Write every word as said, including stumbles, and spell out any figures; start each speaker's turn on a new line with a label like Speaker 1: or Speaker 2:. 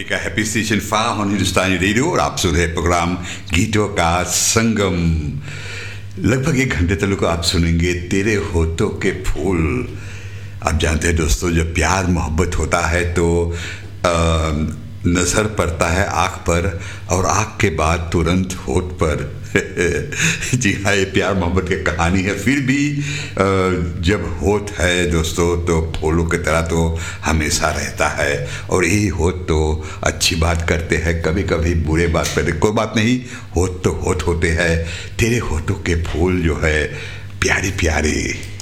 Speaker 1: का happy station far on Hindustani radio और आप सुन रहे प्रोग्राम गीतों का संगम। लगभग एक घंटे तक आप सुनेंगे तेरे होठों के फूल। आप जानते हैं दोस्तों, जब प्यार मोहब्बत होता है तो आ, नज़र पड़ता है आँख पर और आँख के बाद तुरंत होठ पर। जी हाँ, ये प्यार मोहब्बत की कहानी है। फिर भी जब होठ है दोस्तों तो फूलों की तरह तो हमेशा रहता है। और यही होठ तो अच्छी बात करते हैं, कभी कभी बुरे बात करते, कोई बात नहीं, होठ तो होठ होते हैं। तेरे होठों के फूल जो है प्यारे प्यारे।